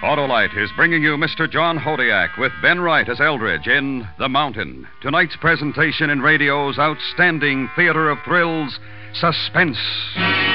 Autolite is bringing you Mr. John Hodiak with Ben Wright as Eldridge in The Mountain. Tonight's presentation in radio's outstanding theater of thrills, Suspense.